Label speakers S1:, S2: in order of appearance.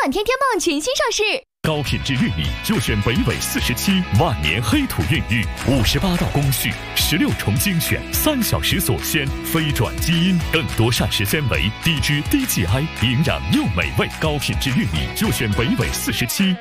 S1: 管天天棒全新上市，
S2: 高品质玉米就选北纬47万年黑土孕育，58道工序，16重精选，3小时锁鲜，非转基因，更多膳食纤维，低脂低 GI， 营养又美味。高品质玉米就选北纬47